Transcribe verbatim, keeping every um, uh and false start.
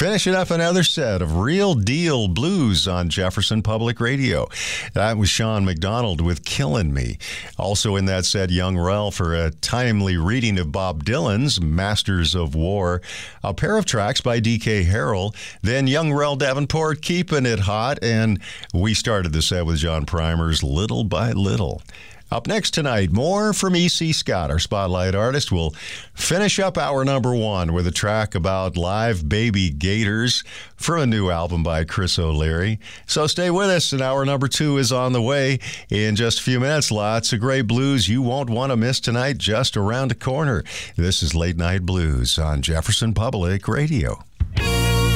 Finishing up another set of Real Deal Blues on Jefferson Public Radio. That was Sean McDonald with Killin' Me. Also in that set, Young Rel for a timely reading of Bob Dylan's Masters of War. A pair of tracks by D K Harrell. Then Young Rel Davenport, Keeping It Hot. And we started the set with John Primer's Little by Little. Up next tonight, more from E C. Scott, our spotlight artist. We'll finish up hour number one with a track about live baby gators from a new album by Chris O'Leary. So stay with us, and hour number two is on the way in just a few minutes. Lots of great blues you won't want to miss tonight, just around the corner. This is Late Night Blues on Jefferson Public Radio.